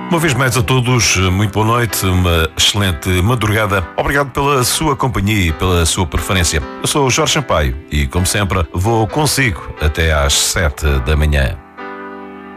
Uma vez mais a todos, muito boa noite, uma excelente madrugada. Obrigado pela sua companhia e pela sua preferência. Eu sou o Jorge Sampaio e, como sempre, vou consigo até às 7 da manhã.